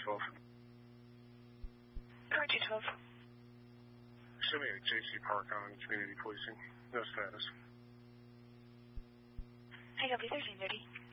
212. Car 212. Show me a JC Park on community policing. No status. I copy 1330.